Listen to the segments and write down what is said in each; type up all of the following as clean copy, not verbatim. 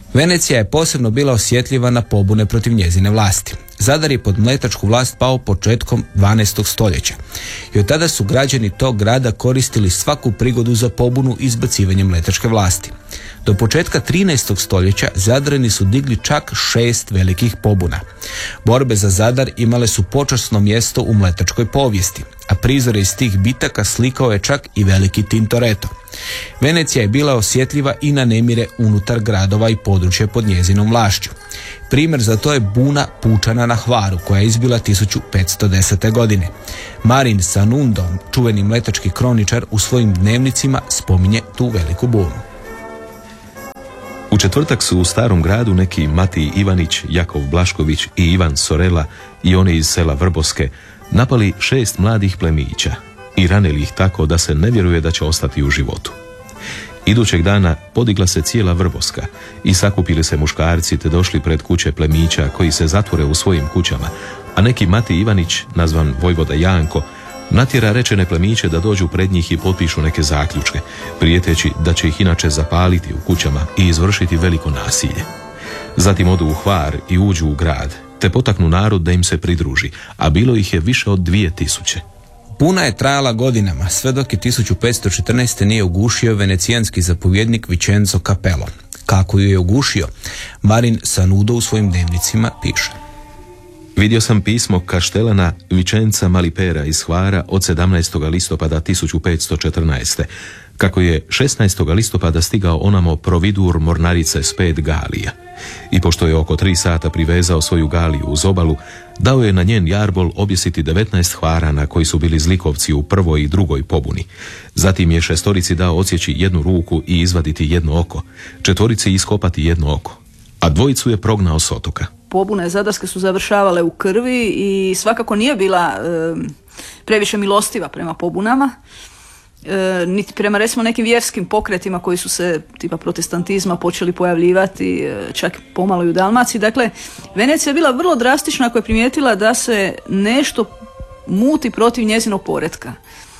Venecija je posebno bila osjetljiva na pobune protiv njezine vlasti. Zadar je pod mletačku vlast pao početkom 12. stoljeća i od tada su građani tog grada koristili svaku prigodu za pobunu i izbacivanje mletačke vlasti. Do početka 13. stoljeća Zadrani su digli čak 6 velikih pobuna. Borbe za Zadar imale su počasno mjesto u mletačkoj povijesti, a prizore iz tih bitaka slikao je čak i veliki Tintoretto. Venecija je bila osjetljiva i na nemire unutar gradova i područja pod njezinom vlašću. Primjer za to je buna pučana na Hvaru koja je izbila 1510. godine. Marin Sanudo, čuveni mletački kroničar, u svojim dnevnicima spominje tu veliku bunu. U četvrtak su u Starom gradu neki Matij Ivanić, Jakov Blašković i Ivan Sorela i oni iz sela Vrboske napali 6 mladih plemića i ranili ih tako da se ne vjeruje da će ostati u životu. Idućeg dana podigla se cijela Vrboska i sakupili se muškarci te došli pred kuće plemića koji se zatvore u svojim kućama, a neki Matij Ivanić, nazvan vojvoda Janko, natjera rečene plemiće da dođu pred njih i potpišu neke zaključke, prijeteći da će ih inače zapaliti u kućama i izvršiti veliko nasilje. Zatim odu u Hvar i uđu u grad, te potaknu narod da im se pridruži, a bilo ih je više od 2000. Buna je trajala godinama, sve dok je 1514. nije ugušio venecijanski zapovjednik Vincenzo Capello. Kako ju je ugušio? Marin Sanudo u svojim dnevnicima piše: Vidio sam pismo kaštelana Vicenza Malipera iz Hvara od 17. listopada 1514. Kako je 16. listopada stigao onamo providur mornarice s 5 galija. I pošto je oko 3 sata privezao svoju galiju uz obalu, dao je na njen jarbol objesiti 19 Hvarana koji su bili zlikovci u prvoj i drugoj pobuni. Zatim je 6 dao odsjeći 1 ruku i izvaditi 1 oko, 4 iskopati 1 oko, a 2 je prognao s otoka. Pobune zadarske su završavale u krvi i svakako nije bila previše milostiva prema pobunama, niti prema recimo nekim vjerskim pokretima koji su se tipa protestantizma počeli pojavljivati čak pomalo i u Dalmaciji. Dakle, Venecija je bila vrlo drastična ako je primijetila da se nešto muti protiv njezinog poretka.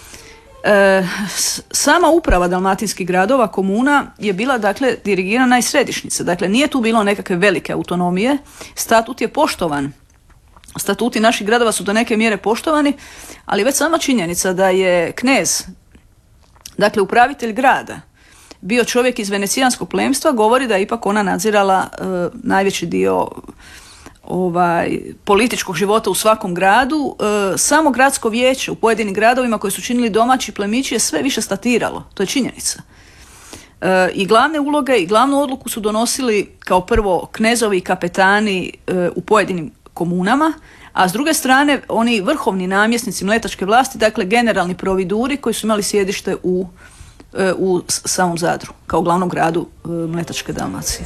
Sama uprava dalmatinskih gradova, komuna, je bila dakle dirigirana iz središnjice. Dakle, nije tu bilo nekakve velike autonomije. Statut je poštovan. Statuti naših gradova su do neke mjere poštovani, ali već sama činjenica da je knez, dakle upravitelj grada, bio čovjek iz venecijanskog plemstva, govori da je ipak ona nadzirala najveći dio političkog života u svakom gradu. Samo gradsko vijeće u pojedinim gradovima koji su činili domaći plemići je sve više statiralo. To je činjenica. I glavne uloge i glavnu odluku su donosili kao prvo knezovi i kapetani u pojedinim komunama, a s druge strane oni vrhovni namjesnici mletačke vlasti, dakle generalni providuri koji su imali sjedište u samom Zadru, kao glavnom gradu mletačke Dalmacije.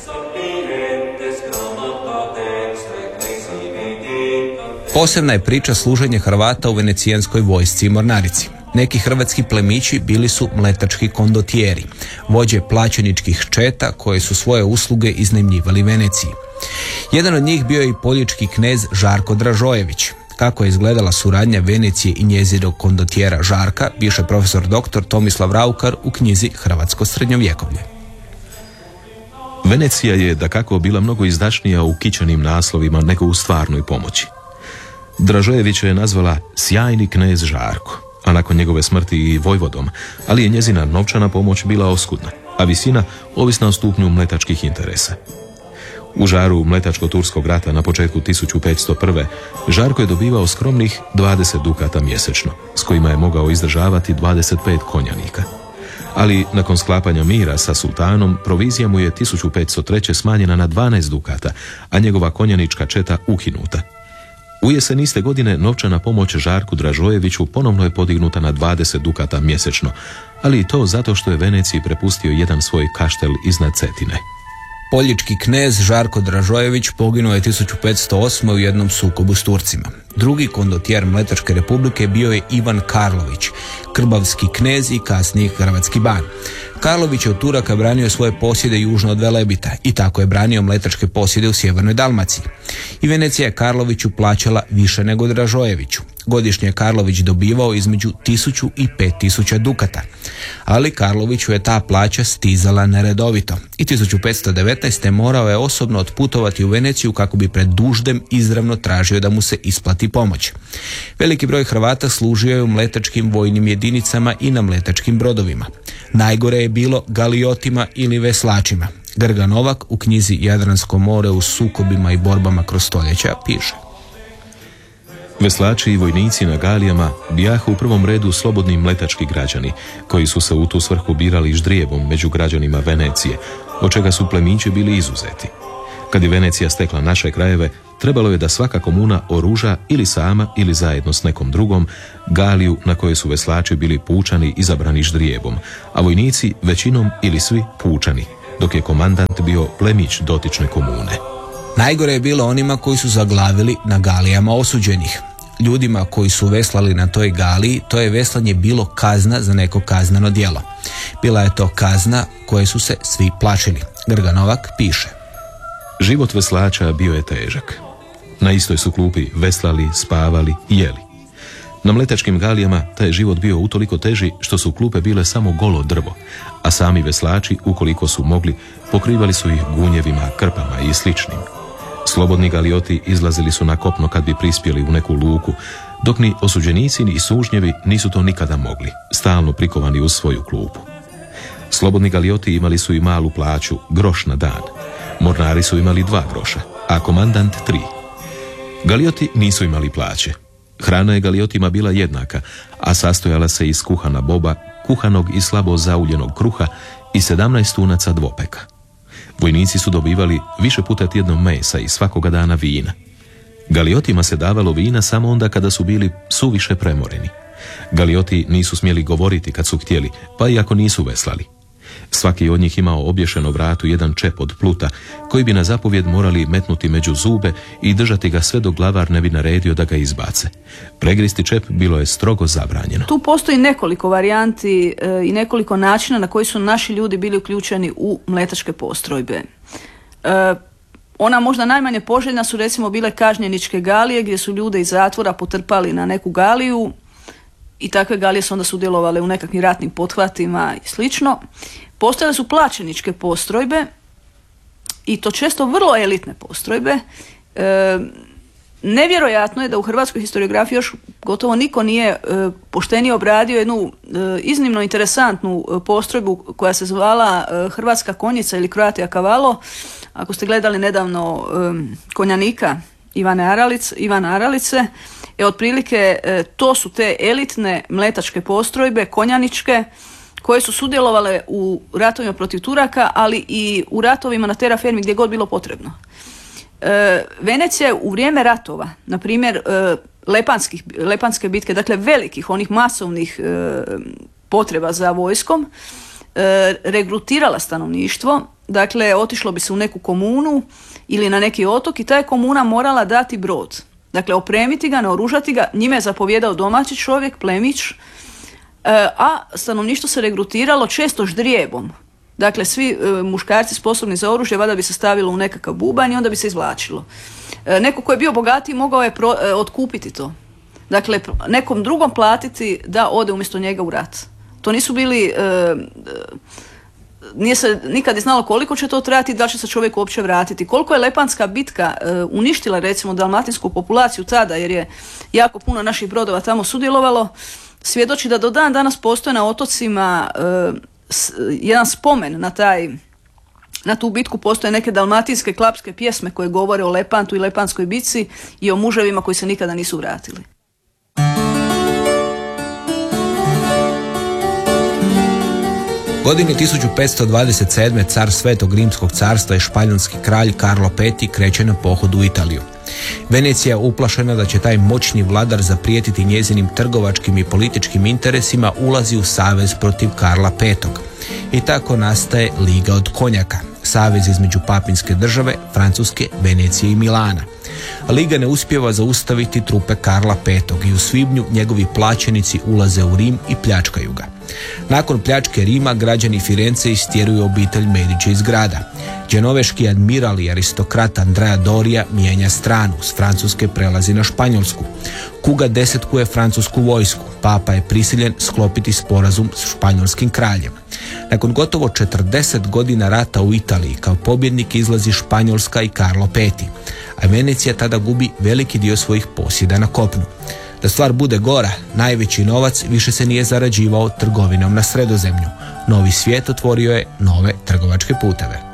Posebna je priča služenje Hrvata u venecijanskoj vojsci i mornarici. Neki hrvatski plemići bili su mletački kondotijeri, vođe plaćeničkih četa koje su svoje usluge iznajmljivali Veneciji. Jedan od njih bio je i poljički knez Žarko Dražojević. Kako je izgledala suradnja Venecije i njezinog kondotijera Žarka, piše profesor dr. Tomislav Raukar u knjizi Hrvatsko srednjovjekovlje. Venecija je dakako bila mnogo izdašnija u kićenim naslovima nego u stvarnoj pomoći. Dražojevića je nazvala sjajni knez Žarko, a nakon njegove smrti i vojvodom, ali je njezina novčana pomoć bila oskudna, a visina ovisna o stupnju mletačkih interesa. U žaru mletačko-turskog rata na početku 1501. Žarko je dobivao skromnih 20 dukata mjesečno, s kojima je mogao izdržavati 25 konjanika. Ali nakon sklapanja mira sa sultanom, provizija mu je 1503. smanjena na 12 dukata, a njegova konjanička četa ukinuta. U jesen iste godine novčana pomoć Žarku Dražojeviću ponovno je podignuta na 20 dukata mjesečno, ali i to zato što je Veneciji prepustio jedan svoj kaštel iznad Cetine. Poljički knez Žarko Dražojević poginuo je 1508. u jednom sukobu s Turcima. Drugi kondotjer Mletačke republike bio je Ivan Karlović, krbavski knez i kasniji hrvatski ban. Karlović je od Turaka branio svoje posjede južno od Velebita i tako je branio mletačke posjede u sjevernoj Dalmaciji. I Venecija je Karloviću plaćala više nego Dražojeviću. Godišnje je Karlović dobivao između 1000 i 5000 dukata, ali Karloviću je ta plaća stizala neredovito i 1519. morao je osobno otputovati u Veneciju kako bi pred Duždem izravno tražio da mu se isplati pomoć. Veliki broj Hrvata služio je u mletačkim vojnim jedinicama i na mletačkim brodovima. Najgore je bilo galiotima ili veslačima. Grga Novak u knjizi Jadransko more u sukobima i borbama kroz stoljeća piše: Veslači i vojnici na galijama bijahu u prvom redu slobodni mletački građani, koji su se u tu svrhu birali ždrijebom među građanima Venecije, od čega su plemići bili izuzeti. Kad je Venecija stekla naše krajeve, trebalo je da svaka komuna oruža ili sama ili zajedno s nekom drugom galiju na kojoj su veslači bili pučani izabrani ždrijebom, a vojnici većinom ili svi pučani, dok je komandant bio plemić dotične komune. Najgore je bilo onima koji su zaglavili na galijama osuđenih. Ljudima koji su veslali na toj galiji, to je veslanje bilo kazna za neko kazneno djelo. Bila je to kazna koje su se svi plašili. Grga Novak piše: Život veslača bio je težak. Na istoj su klupi veslali, spavali i jeli. Na mletačkim galijama taj je život bio utoliko teži što su klupe bile samo golo drvo, a sami veslači, ukoliko su mogli, pokrivali su ih gunjevima, krpama i sličnim. Slobodni galioti izlazili su na kopno kad bi prispjeli u neku luku, dok ni osuđenici ni sužnjevi nisu to nikada mogli, stalno prikovani uz svoju klupu. Slobodni galioti imali su i malu plaću, groš na dan. Mornari su imali 2 groša, a komandant 3. Galioti nisu imali plaće. Hrana je galiotima bila jednaka, a sastojala se iz kuhana boba, kuhanog i slabo zauljenog kruha i 17 tunaca dvopeka. Vojnici su dobivali više puta tjedno mesa i svakoga dana vina. Galiotima se davalo vina samo onda kada su bili suviše premoreni. Galioti nisu smjeli govoriti kad su htjeli, pa i ako nisu veslali. Svaki od njih imao obješeno vratu jedan čep od pluta, koji bi na zapovjed morali metnuti među zube i držati ga sve dok glavar ne bi naredio da ga izbace. Pregristi čep bilo je strogo zabranjeno. Tu postoji nekoliko varijanti i nekoliko načina na koji su naši ljudi bili uključeni u mletačke postrojbe. Ona možda najmanje poželjna su recimo bile kažnjeničke galije, gdje su ljude iz zatvora potrpali na neku galiju i takve galije su onda sudjelovale u nekakvim ratnim pothvatima i slično. Postojale su plaćeničke postrojbe i to često vrlo elitne postrojbe. Nevjerojatno je da u hrvatskoj historiografiji još gotovo niko nije poštenije obradio jednu iznimno interesantnu postrojbu koja se zvala Hrvatska konjica ili Croatia Cavallo. Ako ste gledali nedavno Konjanika Ivana Aralice, otprilike to su te elitne mletačke postrojbe, konjaničke, koje su sudjelovale u ratovima protiv Turaka, ali i u ratovima na terra firmi gdje god bilo potrebno. Venecija je u vrijeme ratova, na primjer Lepanske bitke, dakle velikih, onih masovnih potreba za vojskom, regrutirala stanovništvo, dakle otišlo bi se u neku komunu ili na neki otok i ta je komuna morala dati brod. Dakle, opremiti ga, naoružati ga, njime je zapovjedao domaći čovjek, plemić, a stanovništvo se regrutiralo često ždrijebom. Dakle, svi muškarci sposobni za oružje valjda bi se stavilo u nekakav bubanj i onda bi se izvlačilo. Neko ko je bio bogatiji mogao je otkupiti to. Dakle, nekom drugom platiti da ode umjesto njega u rat. To nisu bili... Nije se nikad znalo koliko će to trajati, da će se čovjek uopće vratiti. Koliko je Lepanska bitka uništila recimo dalmatinsku populaciju tada, jer je jako puno naših brodova tamo sudjelovalo, svjedoči da do dan danas postoje na otocima jedan spomen na tu bitku. Postoje neke dalmatinske klapske pjesme koje govore o Lepantu i Lepanskoj bitci i o muževima koji se nikada nisu vratili. Godine 1527. car Svetog Rimskog carstva i španjolski kralj Karlo V kreće na pohod u Italiju. Venecija, uplašena da će taj moćni vladar zaprijetiti njezinim trgovačkim i političkim interesima, ulazi u savez protiv Karla V. I tako nastaje Liga od konjaka, savez između papinske države, Francuske, Venecije i Milana. Liga ne uspijeva zaustaviti trupe Karla V i u svibnju njegovi plaćenici ulaze u Rim i pljačkaju ga. Nakon pljačke Rima građani Firence istjeruju obitelj Medici iz grada. Genoveški admiral i aristokrat Andrea Doria mijenja stranu, s Francuske prelazi na Španjolsku. Kuga desetkuje francusku vojsku, papa je prisiljen sklopiti sporazum s španjolskim kraljem. Nakon gotovo 40 godina rata u Italiji kao pobjednik izlazi Španjolska i Karlo V, a Venecija tada gubi veliki dio svojih posjeda na kopnu. Da stvar bude gora, najveći novac više se nije zarađivao trgovinom na Sredozemlju. Novi svijet otvorio je nove trgovačke puteve.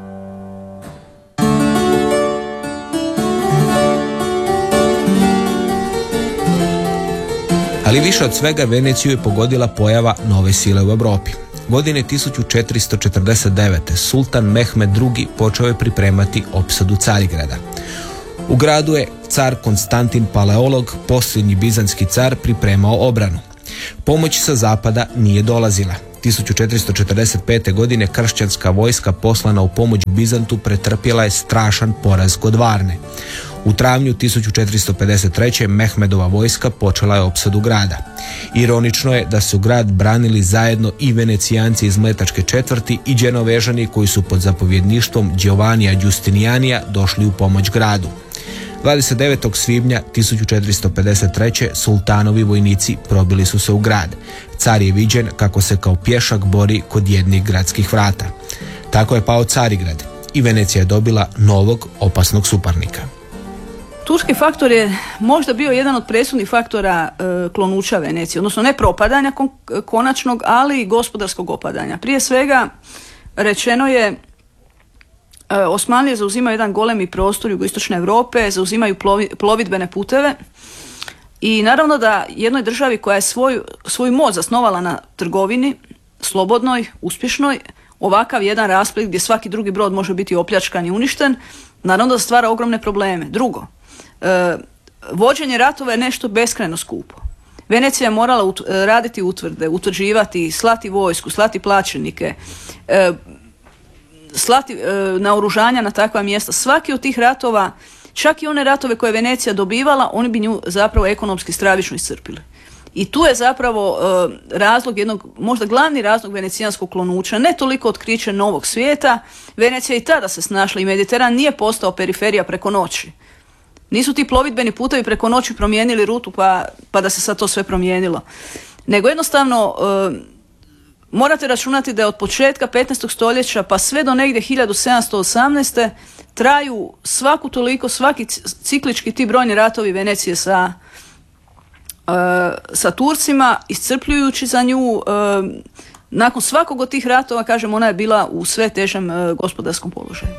Ali više od svega Veneciju je pogodila pojava nove sile u Europi. Godine 1449. sultan Mehmed II. Počeo je pripremati opsadu Carigrada. U gradu je car Konstantin Paleolog, posljednji bizantski car, pripremao obranu. Pomoć sa zapada nije dolazila. 1445. godine kršćanska vojska poslana u pomoć Bizantu pretrpjela je strašan poraz kod Varne. U travnju 1453. Mehmedova vojska počela je opsadu grada. Ironično je da su grad branili zajedno i Venecijanci iz Mletačke četvrti i Đenovežani koji su pod zapovjedništvom Giovannija Giustinianija došli u pomoć gradu. 29. svibnja 1453. sultanovi vojnici probili su se u grad. Car je viđen kako se kao pješak bori kod jednih gradskih vrata. Tako je pao Carigrad i Venecija je dobila novog opasnog suparnika. Turski faktor je možda bio jedan od presudnih faktora klonuća Venecije, odnosno ne propadanja konačnog, ali i gospodarskog opadanja. Prije svega rečeno je Osmanlije zauzimaju jedan golemi prostor jugoistočne Europe, zauzimaju plovidbene puteve i naravno da jednoj državi koja je svoju moć zasnovala na trgovini, slobodnoj, uspješnoj, ovakav jedan rasplet gdje svaki drugi brod može biti opljačkan i uništen, naravno da stvara ogromne probleme. Drugo, vođenje ratova je nešto beskrajno skupo. Venecija je morala raditi utvrde, utvrđivati, slati vojsku, slati plaćenike, slati naoružanja na takva mjesta. Svaki od tih ratova, čak i one ratove koje je Venecija dobivala, oni bi nju zapravo ekonomski stravično iscrpili. I tu je zapravo razlog jednog, možda glavni razlog venecijanskog klonuća, ne toliko otkriće novog svijeta. Venecija i tada se snašla i Mediteran nije postao periferija preko noći. Nisu ti plovidbeni putevi preko noći promijenili rutu pa da se sad to sve promijenilo. Nego jednostavno morate računati da je od početka 15. stoljeća pa sve do negdje 1718. traju svaki ciklički ti brojni ratovi Venecije sa Turcima, iscrpljujući za nju. Nakon svakog od tih ratova, kažem, ona je bila u sve težem gospodarskom položaju.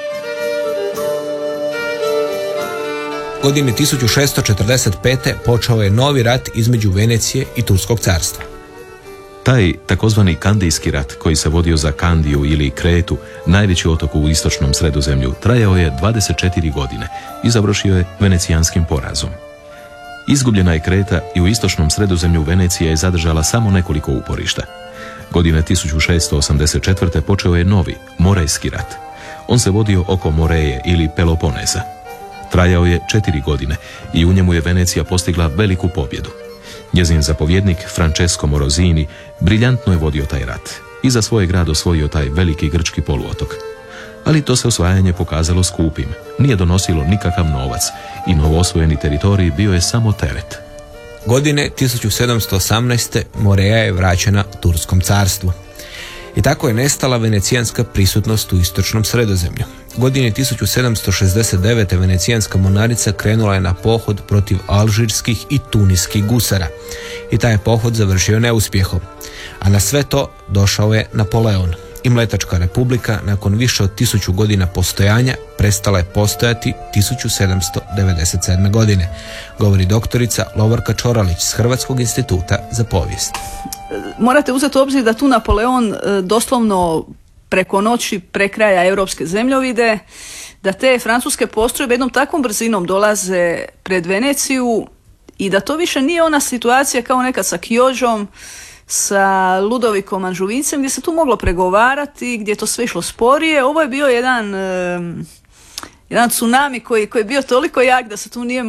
Godine 1645. počeo je novi rat između Venecije i Turskog carstva. Taj takozvani Kandijski rat, koji se vodio za Kandiju ili Kretu, najveći otok u istočnom Sredozemlju, trajao je 24 godine i završio je venecijanskim porazom. Izgubljena je Kreta i u istočnom Sredozemlju Venecija je zadržala samo nekoliko uporišta. Godine 1684. počeo je novi, Morejski rat. On se vodio oko Moreje ili Peloponeza. Trajao je 4 godine i u njemu je Venecija postigla veliku pobjedu. Njezin zapovjednik Francesco Morosini briljantno je vodio taj rat i za svoj grad osvojio taj veliki grčki poluotok. Ali to se osvajanje pokazalo skupim, nije donosilo nikakav novac i novoosvojeni teritorij bio je samo teret. Godine 1718. Moreja je vraćena Turskom carstvu. I tako je nestala venecijanska prisutnost u istočnom Sredozemlju. Godine 1769. venecijanska mornarica krenula je na pohod protiv alžirskih i tuniskih gusara. I taj je pohod završio neuspjehom. A na sve to došao je Napoleon. I Mletačka republika nakon više od 1000 godina postojanja prestala je postojati 1797. godine, govori doktorica Lovorka Čoralić s Hrvatskog instituta za povijest. Morate uzeti u obzir da tu Napoleon doslovno preko noći prekraja europske zemljovide, da te francuske postrojbe jednom takvom brzinom dolaze pred Veneciju i da to više nije ona situacija kao nekad sa Kjožom, sa Ludovikom Anžuvincem, gdje se tu moglo pregovarati, gdje je to sve išlo sporije. Ovo je bio jedan tsunami koji je bio toliko jak da se tu nije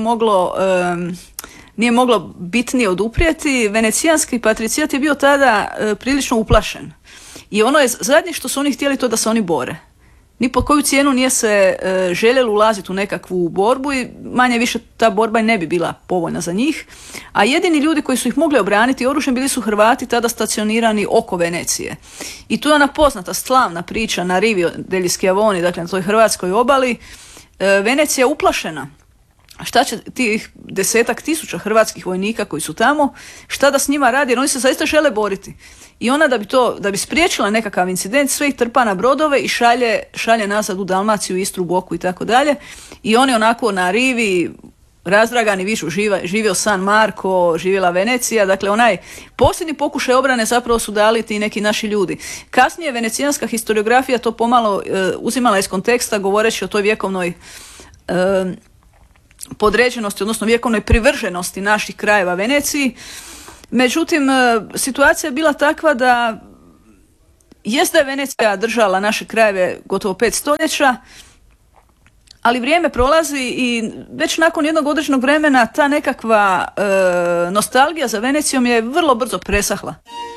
moglo bitnije oduprijeti. Venecijanski patricijat je bio tada prilično uplašen. I ono je zadnje što su oni htjeli to da se oni bore. Ni po koju cijenu nije se željelo ulaziti u nekakvu borbu i manje više ta borba i ne bi bila povoljna za njih. A jedini ljudi koji su ih mogli obraniti oružjem bili su Hrvati tada stacionirani oko Venecije. I tu je ona poznata slavna priča na Rivi degli Schiavoni, dakle na toj hrvatskoj obali. Venecija je uplašena. Šta će tih 10.000 hrvatskih vojnika koji su tamo, šta da s njima radi, jer oni se zaista žele boriti. I ona da bi spriječila nekakav incident, sve ih trpa na brodove i šalje nazad u Dalmaciju, Istru, Boku i tako dalje. I oni onako na Rivi razdragani viču živio San Marko, živjela Venecija. Dakle, onaj posljednji pokušaj obrane zapravo su dali ti neki naši ljudi. Kasnije venecijanska historiografija to pomalo uzimala iz konteksta govoreći o toj vjekovnoj podređenosti, odnosno vjekovnoj privrženosti naših krajeva Veneciji. Međutim, situacija je bila takva da jest da je Venecija držala naše krajeve gotovo 5 stoljeća, ali vrijeme prolazi i već nakon jednog određenog vremena ta nekakva nostalgija za Venecijom je vrlo brzo presahla.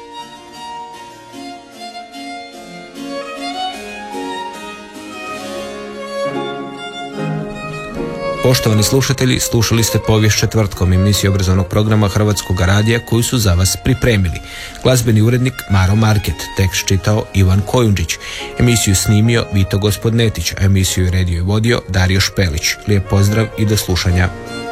Poštovani slušatelji, slušali ste Povijest četvrtkom, emisiju obrazovnog programa Hrvatskog radija koju su za vas pripremili. Glazbeni urednik Maro Market, tekst čitao Ivan Kojundžić, emisiju snimio Vito Gospodnetić, a emisiju redio i vodio Dario Špelić. Lijep pozdrav i do slušanja.